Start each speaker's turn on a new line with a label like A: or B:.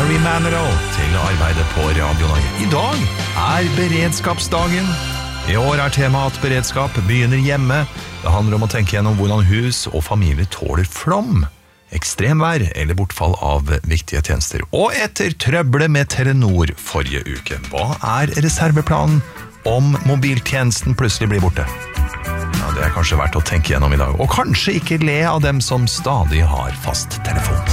A: Barry Manilow til arbeidet på Radio Norge. I dag beredskapsdagen. I år tema at beredskap begynner hjemme. Det handler om å tenke gjennom hvordan hus og familie tåler flom, ekstremvær eller bortfall av viktige tjenester. Og etter trøbbelet med Telenor forrige uke, hva reserveplanen om mobiltjenesten plutselig blir borte? Ja, det kanskje verdt å tenke gjennom i dag. Og kanskje ikke le av dem som stadig har fast telefon.